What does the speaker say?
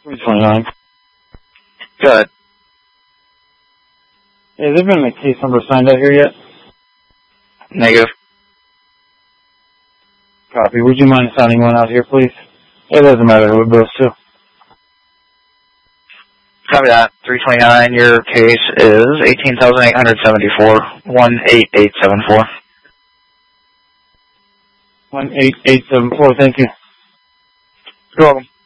329. Good. Has there been a case number signed out here yet? Negative. Copy. Would you mind signing one out here, please? It doesn't matter who it goes to. Copy that. 329, your case is 18,874, 18874. 18874, thank you. You're welcome.